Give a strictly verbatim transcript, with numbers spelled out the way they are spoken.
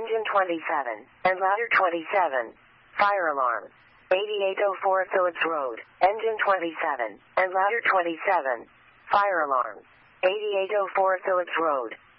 engine twenty-seven, and ladder twenty-seven. Fire alarm. eighty-eight oh four Phillips Road, engine twenty-seven, and ladder twenty-seven. Fire alarm. eighty-eight oh four Phillips Road,